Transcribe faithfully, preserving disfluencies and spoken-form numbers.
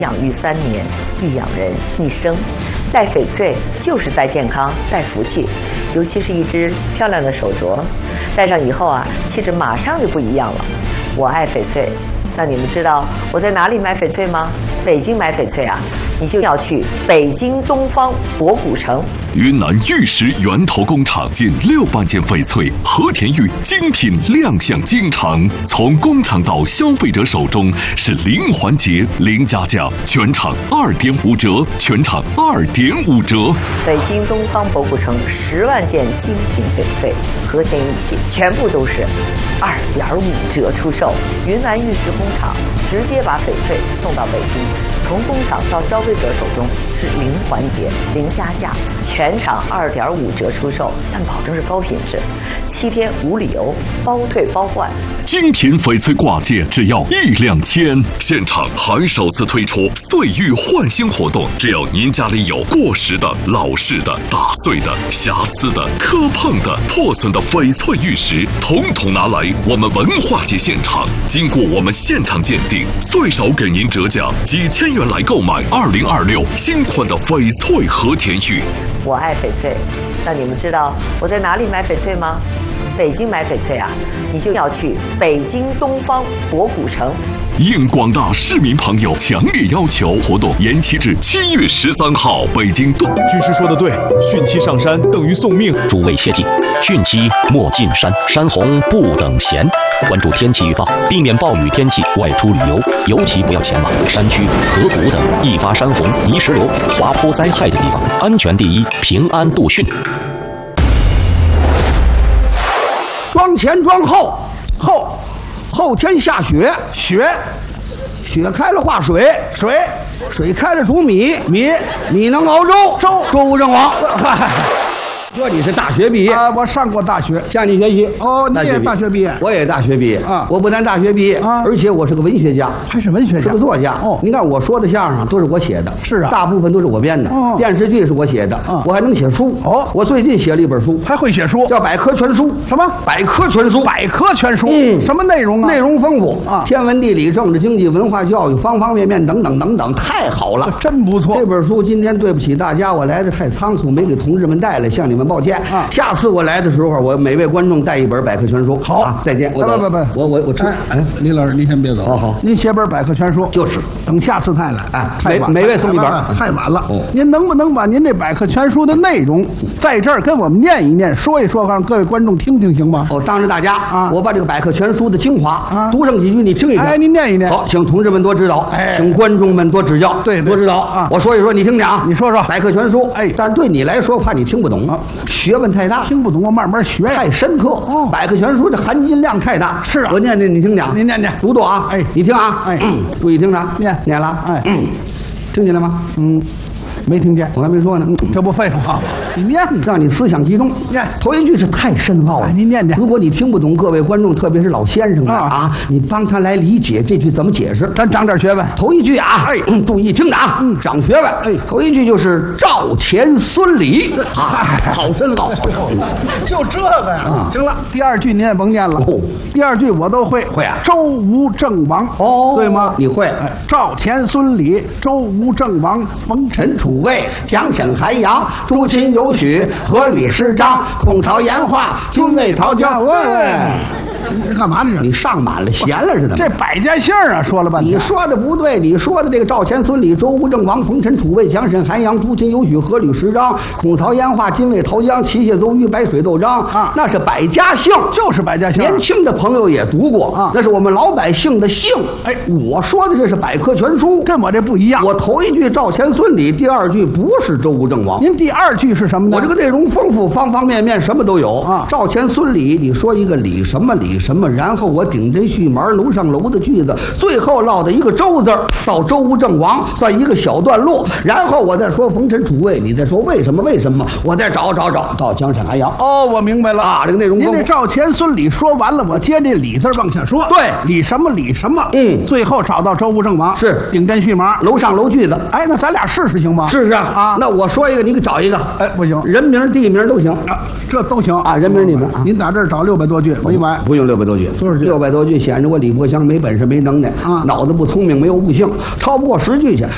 养育三年，必养人一生。戴翡翠就是戴健康、戴福气，尤其是一只漂亮的手镯，戴上以后啊，气质马上就不一样了。我爱翡翠，那你们知道我在哪里买翡翠吗？北京买翡翠啊，你就要去北京东方博古城。 云南玉石源头工厂近六万件翡翠和田玉精品亮相京城，从工厂到消费者手中是零环节、零加价，全场二点五折，全场二点五折。 北京东方博古城十万件精品翡翠和田玉器，全部都是二点五折出售。云南玉石工厂直接把翡翠送到北京，从工厂到消费者手中是零环节、零加价，全场二点五折出售，但保证是高品质，七天无理由，包退包换。 精品翡翠挂件只要一两千，现场还首次推出岁玉换新活动，只要您家里有过时的、老式的、打碎的、瑕疵的、磕碰的、破损的翡翠玉石，统统拿来我们文化节现场，经过我们现场鉴定，最少给您折价几千元来购买二零二六新款的翡翠和田玉。 我爱翡翠，那你们知道我在哪里买翡翠吗？北京买翡翠啊，你就要去北京东方博古城。 应广大市民朋友强烈要求，活动延期至七月十三号。北京东军师说的对，汛期上山等于送命。 诸位切记，汛期莫进山，山洪不等闲。关注天气预报，避免暴雨天气外出旅游，尤其不要前往山区、河谷等易发山洪、泥石流、滑坡灾害的地方。安全第一，平安度汛。 装前装后，后后天下雪，雪雪开了化水，水水开了煮米，米米能熬粥，粥粥无正王。说你是大学毕业啊？我上过大学， 向你学习。 哦，你也大学毕业， 我也大学毕业啊！我不但大学毕业啊，而且我是个文学家， 还是文学家， 是个作家。 哦， 你看我说的相声都是我写的， 是啊， 大部分都是我编的。哦，电视剧是我写的，我还能写书。哦，我最近写了一本书， 还会写书， 叫《百科全书》。 什么？ 百科全书？ 百科全书？ 嗯， 什么内容啊？ 内容丰富啊， 天文地理、政治经济、文化教育，方方面面等等等等，太好了， 真不错。 这本书今天对不起大家，我来的太仓促，没给同志们带来，向你们抱歉啊。下次我来的时候，我每位观众带一本百科全书。 好， 啊、再见。我不不不， 我我我出。 哎，哎李老师，您先别走。 好好， 您写本百科全书， 就是等下次再来。 哎， 太晚， 每每位送一本， 太晚了。 哦， 您能不能把您这百科全书的内容在这儿跟我们念一念，说一说，让各位观众听听，行吗？ 哦，当着大家啊，我把这个百科全书的精华啊读上几句，你听一听。 哎，您念一念。 好，请同志们多指导， 哎， 请观众们多指教， 对， 多指导啊。我说一说，你听听啊。 你说说百科全书， 哎， 但是对你来说，怕你听不懂，学问太大， 听不懂，我慢慢学。 太深刻哦，百科全书这含金量太大。 是啊， 我念念你听讲， 您念念， 读读啊。 哎， 你听啊， 哎， 注意听着， 念念了， 哎， 听见了吗？ 嗯，没听见， 我还没说呢。 这不废话，你念， 让你思想集中。 念头一句是太深奥了， 您念念。 如果你听不懂，各位观众，特别是老先生们啊，你帮他来理解这句怎么解释， 咱长点学问。 头一句啊，哎，注意听着啊，嗯，长学问。哎，头一句就是赵钱孙李，啊，好深奥， 就这个呀。行了，第二句您也甭念了。 哦， 第二句我都会。 会啊。 周吴郑王， 哦， 对吗？ 你会。 赵钱孙李，周吴郑王，冯陈楚卫，蒋沈韩杨，朱秦尤许，阖闾师张，孔曹颜华，精卫陶姜。 喂，你干嘛呢？ 你上满了，闲了似的。 这百家姓啊，说了半天。 你说的不对，你说的这个赵钱孙李周吴郑王冯陈楚卫蒋沈韩杨朱秦尤许阖闾师张孔曹颜华精卫陶姜齐谢邹豫白水窦张啊，那是百家姓， 就是百家姓。 年轻的朋友也读过啊，那是我们老百姓的姓。哎，我说的这是百科全书， 跟我这不一样。 我头一句赵钱孙李，第二句不是周吴郑王。 您第二句是什么呢？ 我这个内容丰富，方方面面什么都有啊。赵钱孙李，你说一个李什么李什么，然后我顶针续门楼上楼的句子，最后落的一个周字到周吴郑王算一个小段落，然后我再说冯陈楚卫，你再说为什么为什么，我再找找找到蒋沈韩杨。 哦，我明白了啊，这个内容丰富。 您这赵钱孙李说完了，我接这李字往下说。 对， 李什么李什么， 嗯， 最后找到周吴郑王， 是顶针续门楼上楼句子。 哎，那咱俩试试行吗？ 试试啊啊！ 那我说一个，你给找一个。 哎，不行， 人名地名都行啊，这都行啊，人名地名。 您打这儿找六百多句，我一买不用六百多句， 多少句？ 六百多句显着我李伯祥没本事没能耐啊，脑子不聪明没有悟性，超不过十句去。